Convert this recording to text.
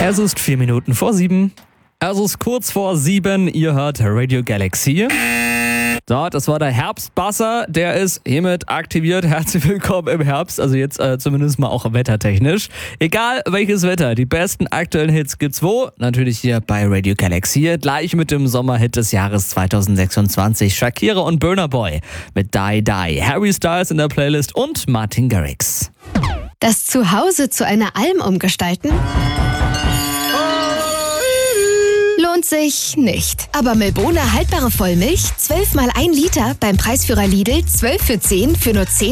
Es ist 4 Minuten vor 7. Es ist kurz vor 7. Ihr hört Radio Galaxy. So, das war der Herbstbuzzer. Der ist hiermit aktiviert. Herzlich willkommen im Herbst. Also jetzt zumindest mal auch wettertechnisch. Egal welches Wetter, die besten aktuellen Hits gibt's wo? Natürlich hier bei Radio Galaxy. Gleich mit dem Sommerhit des Jahres 2026. Shakira und Burna Boy mit Die Die. Harry Styles in der Playlist und Martin Garrix. Das Zuhause zu einer Alm umgestalten? Lohnt sich nicht. Aber Milbona haltbare Vollmilch, 12 mal 1 Liter beim Preisführer Lidl, 12 für 10 für nur 10